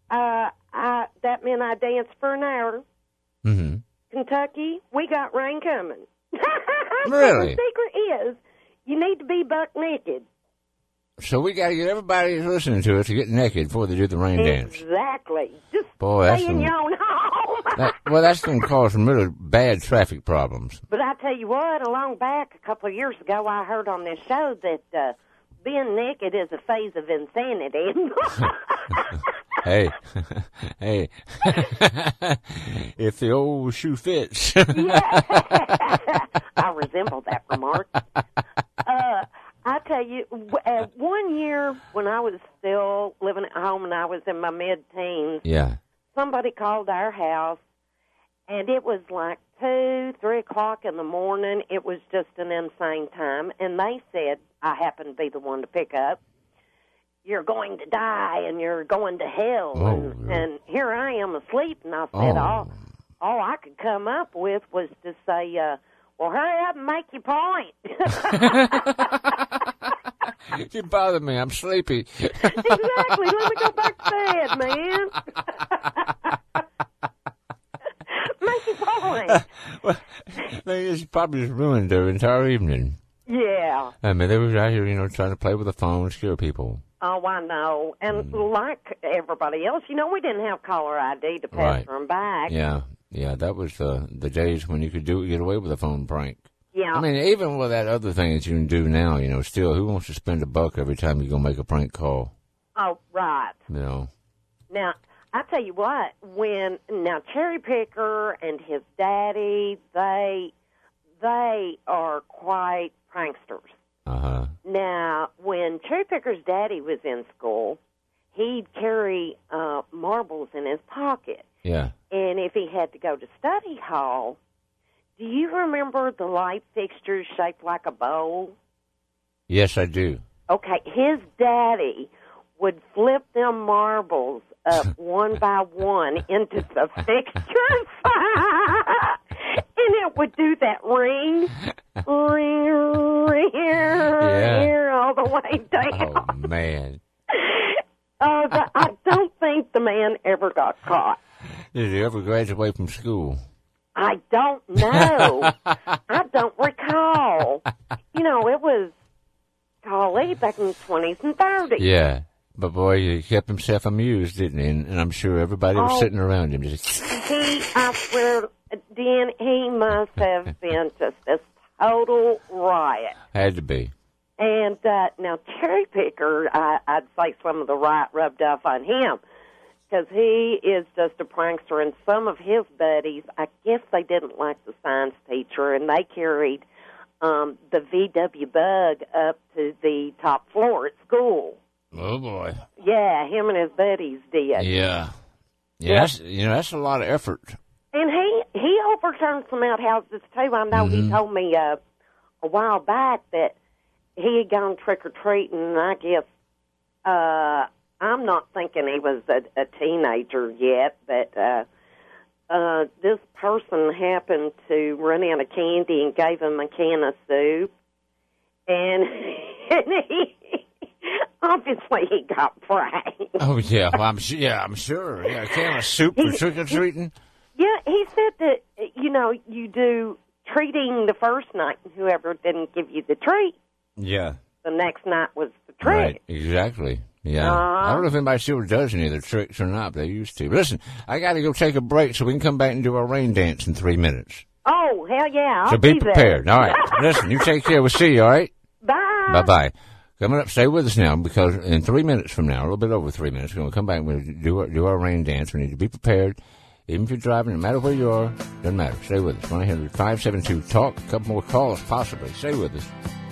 that meant I danced for an hour. Mm-hmm. Kentucky, we got rain coming. Really? The secret is you need to be buck naked. So we got to get everybody who's listening to us to get naked before they do the rain dance. Exactly. Just Boy, stay in your own home. That's going to cause some really bad traffic problems. But I tell you what, along back a couple of years ago, I heard on this show that being naked is a phase of insanity. Hey, if the old shoe fits. Yeah. I resemble that remark. I tell you, 1 year when I was still living at home and I was in my mid-teens, Yeah. somebody called our house, and it was like 2, 3 o'clock in the morning. It was just an insane time. And they said, I happened to be the one to pick up, you're going to die and you're going to hell. Oh, and here I am asleep, and I said, all I could come up with was to say, well, hurry up and make your point. You bother me. I'm sleepy. Exactly. Let me go back to bed, man. Make your point. Well, thing is, probably just ruined their entire evening. Yeah. I mean, they were out here, trying to play with the phone, scare people. Oh, I know. And like everybody else, we didn't have caller ID to pass them back. Yeah, that was the days when you could get away with a phone prank. Yeah. I mean, even with that other thing that you can do now, still, who wants to spend $1 every time you go make a prank call? Oh, right. Now, I tell you what, Cherry Picker and his daddy, they are quite pranksters. Uh-huh. Now, when Cherry Picker's daddy was in school, he'd carry marbles in his pocket. Yeah. And if he had to go to study hall, do you remember the light fixtures shaped like a bowl? Yes, I do. Okay, his daddy would flip them marbles up one by one into the fixtures. And it would do that ring all the way down. Oh, man. I don't think the man ever got caught. Did he ever graduate from school? I don't know. I don't recall. It was, back in the 20s and 30s. Yeah. But, boy, he kept himself amused, didn't he? And I'm sure everybody was sitting around him. I swear, Dan, he must have been just a total riot. Had to be. And now, Cherry Picker, I'd say some of the riot rubbed off on him, because he is just a prankster. And some of his buddies, I guess they didn't like the science teacher, and they carried the VW Bug up to the top floor at school. Oh, boy. Yeah, him and his buddies did. Yeah. Yeah, that's a lot of effort. And he overturned some outhouses, too. I know he told me a while back that he had gone trick-or-treating, and I guess I'm not thinking he was a teenager yet, but this person happened to run out of candy and gave him a can of soup, and he... Obviously, he got pranked. Oh, yeah. Well, I'm sure. Yeah, a can of soup for trick-or-treating? Yeah, he said that, you do treating the first night, and whoever didn't give you the treat, yeah, the next night was the treat. Right, exactly. Yeah. I don't know if anybody still does any of the tricks or not, but they used to. But listen, I got to go take a break so we can come back and do our rain dance in 3 minutes. Oh, hell yeah. So be prepared. All right. Listen, you take care. We'll see you, all right? Bye. Bye-bye. Coming up, stay with us now, because in 3 minutes from now, a little bit over 3 minutes, we're going to come back and we'll do our rain dance. We need to be prepared. Even if you're driving, no matter where you are, doesn't matter. Stay with us. 1-800-572-TALK. A couple more calls, possibly. Stay with us.